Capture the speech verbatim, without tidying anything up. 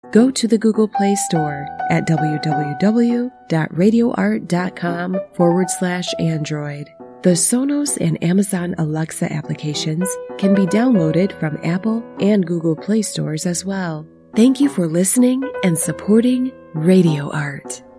Go to the Google Play Store at www.radioart.com forward slash Android. The Sonos and Amazon Alexa applications can be downloaded from Apple and Google Play stores as well. Thank you for listening and supporting Radio Art.